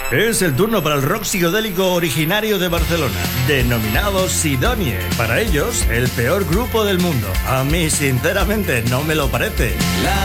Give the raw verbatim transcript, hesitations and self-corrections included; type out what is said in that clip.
Es el turno para el rock psicodélico originario de Barcelona, denominado Sidonie. Para ellos, el peor grupo del mundo. A mí, sinceramente, no me lo parece. La